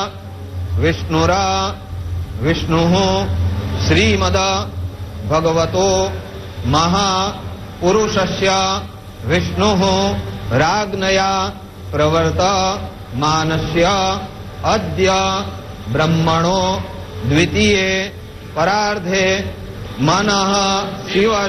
विष्णुरा विष्णुः श्रीमद भगवतो महापुरुषस्य विष्णुः राज्ञया प्रवर्तमानस्य अद्य ब्रह्मणो द्वितीये परार्धे मनः शिव